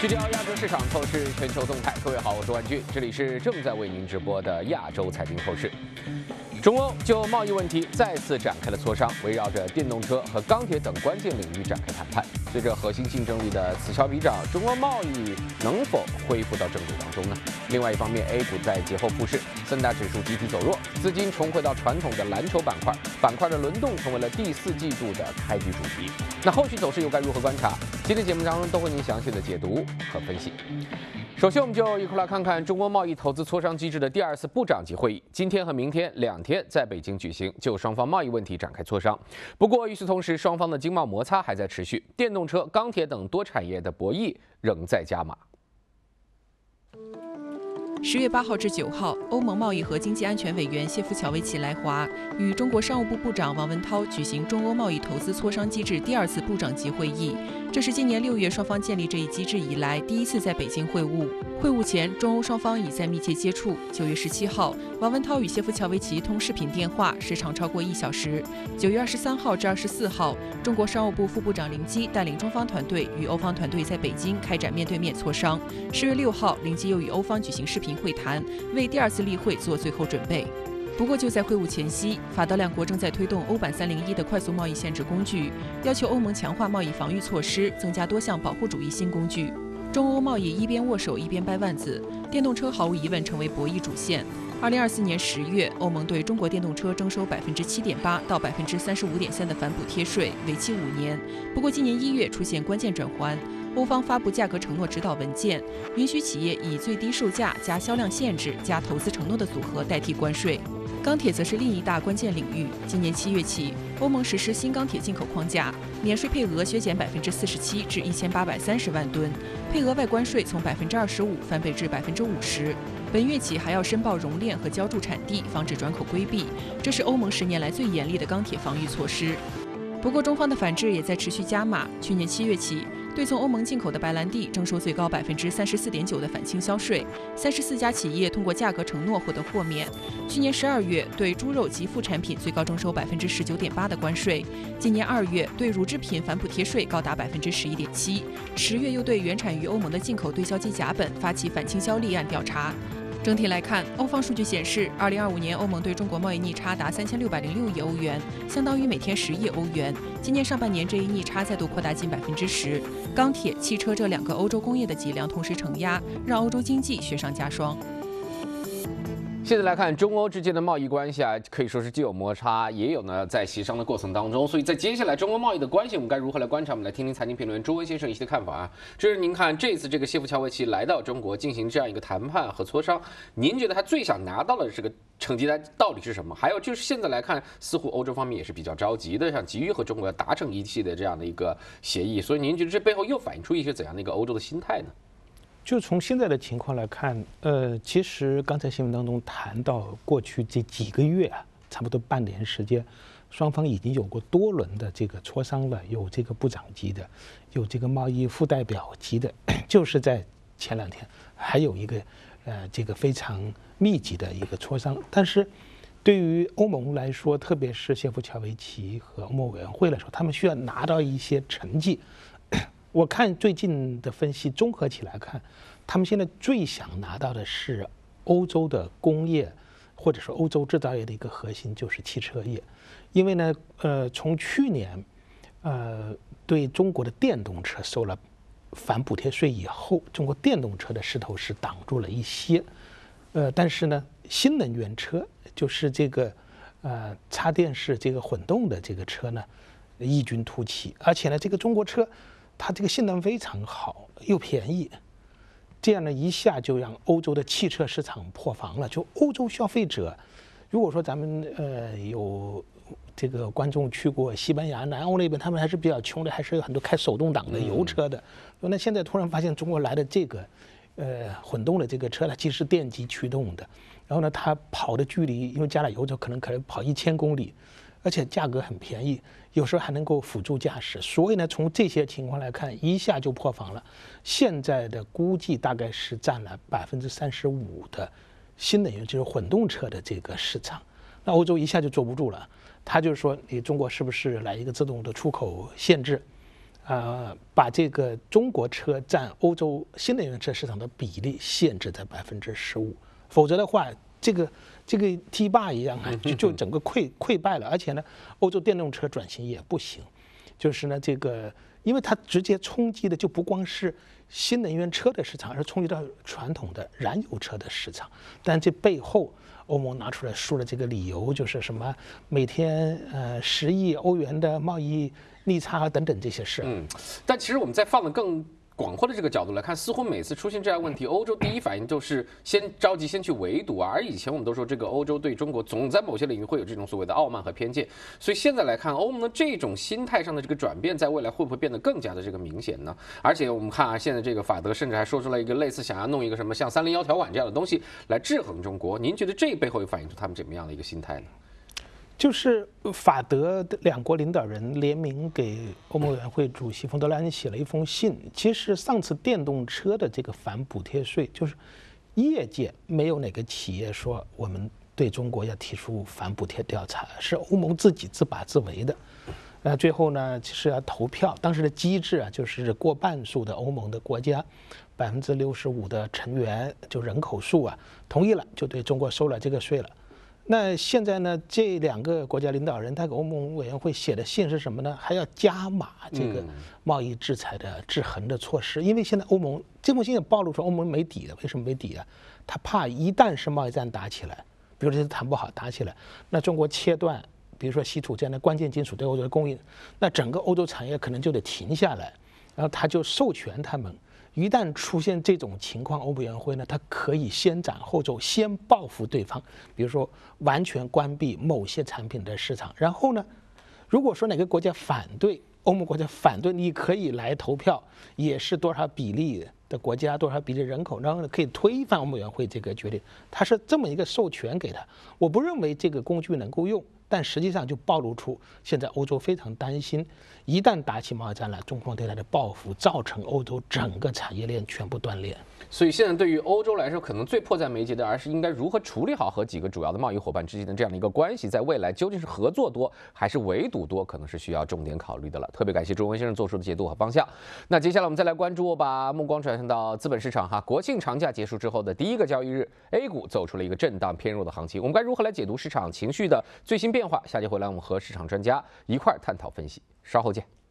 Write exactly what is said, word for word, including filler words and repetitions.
聚焦亚洲市场，透视全球动态。各位好，我是万军，这里是正在为您直播的亚洲财经透视。中欧就贸易问题再次展开了磋商，围绕着电动车和钢铁等关键领域展开谈判。随着核心竞争力的此消彼长，中欧贸易能否恢复到正轨当中呢？另外一方面 ，A 股在节后复市，三大指数集体走弱，资金重回到传统的蓝筹板块，板块的轮动成为了第四季度的开局主题。那后续走势又该如何观察？今天节目当中都为您详细的解读和分析。首先，我们就一块来看看中欧贸易投资磋商机制的第二次部长级会议，今天和明天两天在北京举行，就双方贸易问题展开磋商。不过，与此同时，双方的经贸摩擦还在持续，电动车、钢铁等多产业的博弈仍在加码。 十月八号至九号，欧盟贸易和经济安全委员谢夫乔维奇来华，与中国商务部部长王文涛举行中欧贸易投资磋商机制第二次部长级会议。这是今年六月双方建立这一机制以来第一次在北京会晤。会晤前，中欧双方已在密切接触。九月十七号，王文涛与谢夫乔维奇通视频电话，时长超过一小时。九月二十三号至二十四号，中国商务部副部长林基带领中方团队与欧方团队在北京开展面对面磋商。十月六号，林基又与欧方举行视频会谈，为第二次例会做最后准备。不过，就在会晤前夕，法德两国正在推动欧版三零一的快速贸易限制工具，要求欧盟强化贸易防御措施，增加多项保护主义新工具。中欧贸易一边握手一边掰腕子，电动车毫无疑问成为博弈主线。二零二四年十月，欧盟对中国电动车征收百分之七点八到百分之三十五点三的反补贴税，为期五年。不过，今年一月出现关键转环。欧方发布价格承诺指导文件，允许企业以最低售价加销量限制加投资承诺的组合代替关税。钢铁则是另一大关键领域。今年七月起，欧盟实施新钢铁进口框架，免税配额削减百分之四十七至一千八百三十万吨，配额外关税从百分之二十五翻倍至百分之五十。本月起还要申报熔炼和浇筑产地，防止转口规避。这是欧盟十年来最严厉的钢铁防御措施。不过，中方的反制也在持续加码。去年七月起，对从欧盟进口的白兰地征收最高百分之三十四点九的反倾销税，三十四家企业通过价格承诺获得豁免。去年十二月，对猪肉及副产品最高征收百分之十九点八的关税。今年二月，对乳制品反补贴税高达百分之十一点七。十月又对原产于欧盟的进口对硝基甲苯发起反倾销立案调查。整体来看，欧方数据显示，二零二五年欧盟对中国贸易逆差达三千六百零六亿欧元，相当于每天十亿欧元。今年上半年这一逆差再度扩大近百分之十。钢铁、汽车这两个欧洲工业的脊梁同时承压，让欧洲经济雪上加霜。 现在来看中欧之间的贸易关系啊，可以说是既有摩擦，也有呢在协商的过程当中。所以在接下来中欧贸易的关系，我们该如何来观察？我们来听听财经评论员周文先生一些的看法啊。就是您看这次这个谢夫乔维奇来到中国进行这样一个谈判和磋商，您觉得他最想拿到的这个成绩单到底是什么？还有就是现在来看，似乎欧洲方面也是比较着急的，想急于和中国要达成一系列这样的一个协议。所以您觉得这背后又反映出一些怎样的一个欧洲的心态呢？ 就从现在的情况来看，呃，其实刚才新闻当中谈到，过去这几个月啊，差不多半年时间，双方已经有过多轮的这个磋商了，有这个部长级的，有这个贸易副代表级的，就是在前两天还有一个呃这个非常密集的一个磋商。但是对于欧盟来说，特别是谢夫乔维奇和欧盟委员会来说，他们需要拿到一些成绩。我看最近的分析，综合起来看，他们现在最想拿到的是欧洲的工业，或者说欧洲制造业的一个核心就是汽车业，因为呢，呃，从去年，呃，对中国的电动车收了反补贴税以后，中国电动车的势头是挡住了一些，呃，但是呢，新能源车就是这个呃插电式这个混动的这个车呢，异军突起，而且呢，这个中国车。它这个性能非常好，又便宜，这样呢一下就让欧洲的汽车市场破防了。就欧洲消费者，如果说咱们呃有这个观众去过西班牙、南欧那边，他们还是比较穷的，还是有很多开手动挡的油车的。嗯、那现在突然发现中国来的这个呃混动的这个车呢，其实是电机驱动的，然后呢它跑的距离，因为加了油之后可能可能跑一千公里。而且价格很便宜，有时候还能够辅助驾驶，所以呢，从这些情况来看，一下就破防了。现在的估计大概是占了百分之三十五的新能源，就是混动车的这个市场。那欧洲一下就坐不住了，他就是说，你中国是不是来一个自动的出口限制？ 呃，把这个中国车占欧洲新能源车市场的比例限制在百分之十五，否则的话，这个这个堤坝一样啊，就就整个溃溃败了。而且呢，欧洲电动车转型也不行，就是呢，这个因为它直接冲击的就不光是新能源车的市场，而冲击到传统的燃油车的市场。但这背后，欧盟拿出来说的这个理由就是什么每天呃十亿欧元的贸易逆差等等这些事。 嗯，但其实我们再放的更广阔的这个角度来看，似乎每次出现这样问题，欧洲第一反应就是先着急先去围堵啊。而以前我们都说这个欧洲对中国总在某些领域会有这种所谓的傲慢和偏见，所以现在来看，欧盟的这种心态上的这个转变，在未来会不会变得更加的这个明显呢？而且我们看啊，现在这个法德甚至还说出了一个类似想要弄一个什么像三零幺条款这样的东西来制衡中国，您觉得这背后又反映出他们怎么样的一个心态呢？ 就是法德的两国领导人联名给欧盟委员会主席冯德莱恩写了一封信。其实上次电动车的这个反补贴税，就是业界没有哪个企业说我们对中国要提出反补贴调查，是欧盟自己自把自为的。那最后呢，其实要投票，当时的机制啊，就是过半数的欧盟的国家，百分之六十五的成员就人口数啊，同意了，就对中国收了这个税了。那现在呢，这两个国家领导人他给欧盟委员会写的信是什么呢？还要加码这个贸易制裁的制衡的措施，因为现在欧盟这封信也暴露出欧盟没底的。为什么没底啊？他怕一旦是贸易战打起来，比如这次谈不好打起来，那中国切断，比如说稀土这样的关键金属对欧洲的供应，那整个欧洲产业可能就得停下来，然后他就授权他们。一旦出现这种情况，欧委员会呢，它可以先斩后奏，先报复对方，比如说完全关闭某些产品的市场。然后呢，如果说哪个国家反对，欧盟国家反对，你可以来投票，也是多少比例的国家，多少比例人口，然后呢可以推翻欧盟委员会这个决定。它是这么一个授权给他。我不认为这个工具能够用，但实际上就暴露出现在欧洲非常担心，一旦打起贸易战来，中方对它的报复，造成欧洲整个产业链全部断裂。 所以现在对于欧洲来说，可能最迫在眉睫的，而是应该如何处理好和几个主要的贸易伙伴之间的这样的一个关系，在未来究竟是合作多还是围堵多，可能是需要重点考虑的了。特别感谢钟文先生做出的解读和方向。那接下来我们再来关注，把目光转向到资本市场哈。国庆长假结束之后的第一个交易日 ，A 股走出了一个震荡偏弱的行情。我们该如何来解读市场情绪的最新变化？下节回来我们和市场专家一块儿探讨分析。稍后见。